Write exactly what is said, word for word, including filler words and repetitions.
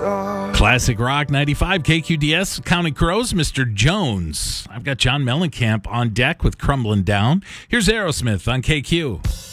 Classic Rock ninety-five K Q D S, Counting Crows, Mister Jones. I've got John Mellencamp on deck with Crumbling Down. Here's Aerosmith on K Q.